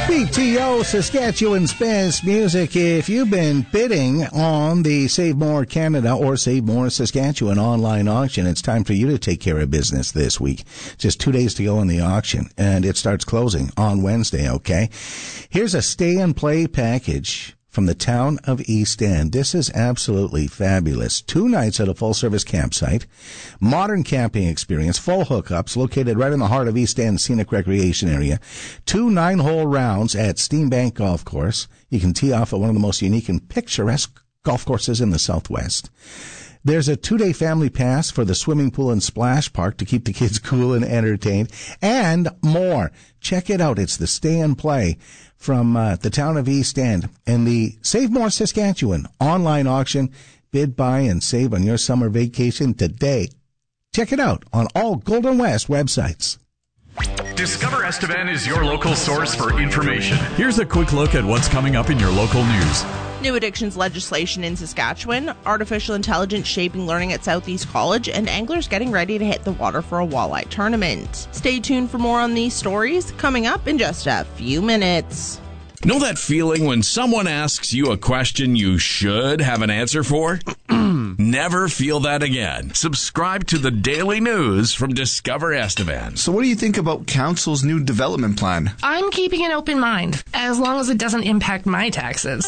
BTO, Saskatchewan's best music. If you've been bidding on the Save More Canada or Save More Saskatchewan online auction, it's time for you to take care of business this week. Just 2 days to go in the auction, and it starts closing on Wednesday, okay? Here's a stay-and-play package from the town of East End. This is absolutely fabulous. 2 nights at a full-service campsite, modern camping experience, full hookups, located right in the heart of East End scenic recreation area. 2 9-hole rounds at Steambank Golf Course. You can tee off at one of the most unique and picturesque golf courses in the Southwest. There's a 2-day family pass for the swimming pool and splash park to keep the kids cool and entertained, and more. Check it out. It's the Stay and Play from the town of East End and the Save More Saskatchewan online auction. Bid, buy, and save on your summer vacation today. Check it out on all Golden West websites. Discover Estevan is your local source for information. Here's a quick look at what's coming up in your local news. New addictions legislation in Saskatchewan, artificial intelligence shaping learning at Southeast College, and anglers getting ready to hit the water for a walleye tournament. Stay tuned for more on these stories coming up in just a few minutes. Know that feeling when someone asks you a question you should have an answer for? Never feel that again. Subscribe to the daily news from Discover Estevan. So what do you think about Council's new development plan? I'm keeping an open mind, as long as it doesn't impact my taxes.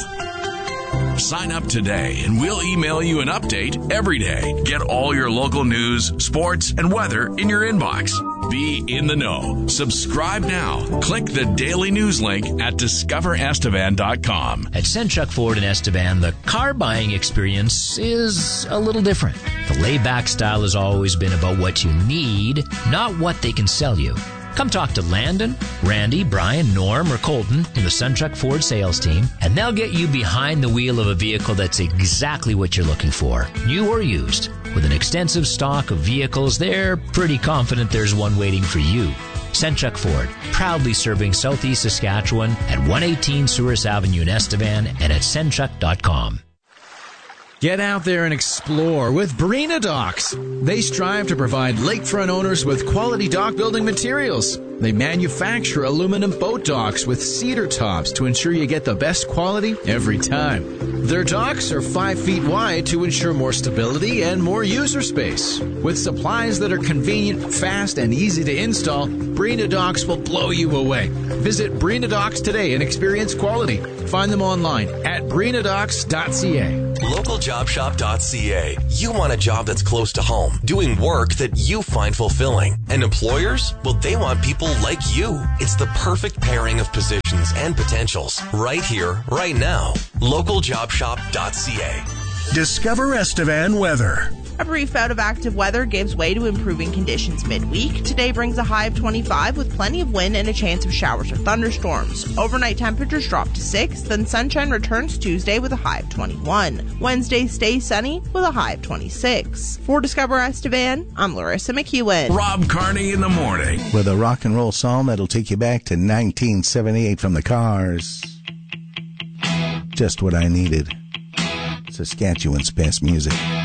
Sign up today and we'll email you an update every day. Get all your local news, sports, and weather in your inbox. Be in the know. Subscribe now. Click the daily news link at discoverestevan.com. At Senchuk Ford in Estevan, the car buying experience is a little different. The laid-back style has always been about what you need, not what they can sell you. Come talk to Landon, Randy, Brian, Norm, or Colton in the Senchuk Ford sales team, and they'll get you behind the wheel of a vehicle that's exactly what you're looking for, new or used. With an extensive stock of vehicles, they're pretty confident there's one waiting for you. Senchuk Ford, proudly serving Southeast Saskatchewan at 118 Souris Avenue in Estevan and at senchuk.com. Get out there and explore with Barina Docks. They strive to provide lakefront owners with quality dock building materials. They manufacture aluminum boat docks with cedar tops to ensure you get the best quality every time. Their docks are 5 feet wide to ensure more stability and more user space. With supplies that are convenient, fast, and easy to install, Barina Docks will blow you away. Visit Barina Docks today and experience quality. Find them online at barinadocks.ca. LocalJobShop.ca. You want a job that's close to home, doing work that you find fulfilling. And employers? Well, they want people like you. It's the perfect pairing of positions and potentials. Right here, right now. LocalJobShop.ca. Discover Estevan weather. A brief bout of active weather gives way to improving conditions midweek. Today brings a high of 25 with plenty of wind and a chance of showers or thunderstorms. Overnight temperatures drop to 6, then sunshine returns Tuesday with a high of 21. Wednesday stays sunny with a high of 26. For Discover Estevan, I'm Larissa McEwen. Rob Carney in the morning. With a rock and roll song that'll take you back to 1978 from the Cars. Just what I needed. Saskatchewan's best music.